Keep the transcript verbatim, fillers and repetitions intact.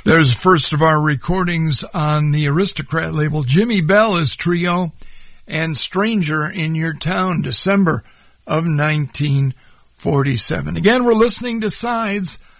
There's first of our recordings on the Aristocrat label. Jimmy Bell is Trio and Stranger in Your Town, December of nineteen forty-seven. Again, we're listening to Sides